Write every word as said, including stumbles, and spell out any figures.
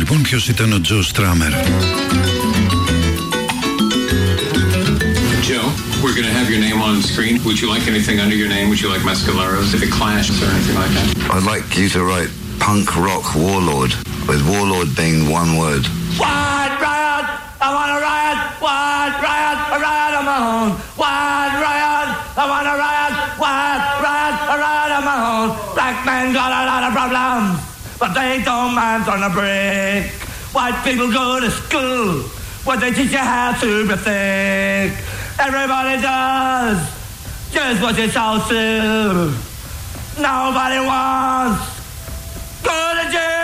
λοιπόν ποιος ήταν ο Joe Strummer. Joe, we're going to have your name on screen. Would you like anything under your name? Would you like Mescaleros, if it clashes or anything like that? I'd like you to write punk rock warlord, with warlord being one word. White riot, I want a riot. White riot, a riot of my own. White riot, I want a riot. White riot, a riot of my own. Black men got a lot of problems, but they don't mind on a break. White people go to school, where they teach you how to be thick. Everybody does just what you're supposed to. Nobody wants go to jail.